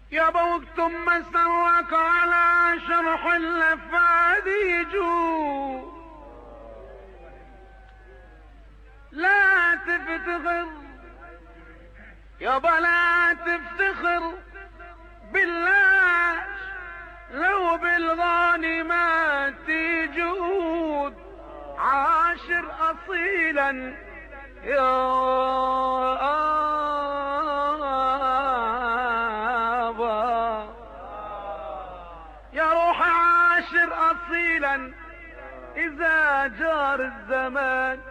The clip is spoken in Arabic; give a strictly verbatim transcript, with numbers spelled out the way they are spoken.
يابا وقت ما سواك على شرح اللفادي يجو لا تفتخر يابا لا تفتخر بالله لو بالغاني ما تجود عاشر اصيلا يا ابا يا روح عاشر اصيلا اذا جار الزمان